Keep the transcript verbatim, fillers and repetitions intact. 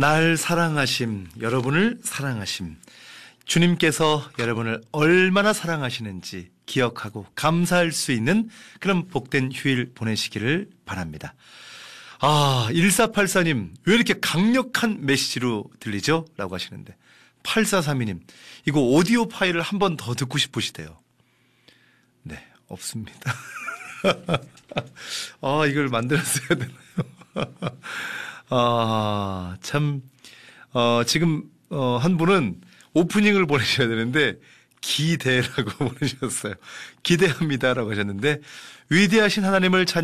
날 사랑하심, 여러분을 사랑하심. 주님께서 여러분을 얼마나 사랑하시는지 기억하고 감사할 수 있는 그런 복된 휴일 보내시기를 바랍니다. 아, 일사팔사 님, 왜 이렇게 강력한 메시지로 들리죠? 라고 하시는데, 팔사삼이 님, 이거 오디오 파일을 한 번 더 듣고 싶으시대요. 네, 없습니다. 아, 이걸 만들었어야 되나요? 아, 참, 어, 지금, 어, 한 분은 오프닝을 보내셔야 되는데, 기대라고 보내셨어요. 기대합니다라고 하셨는데, 위대하신 하나님을 찬양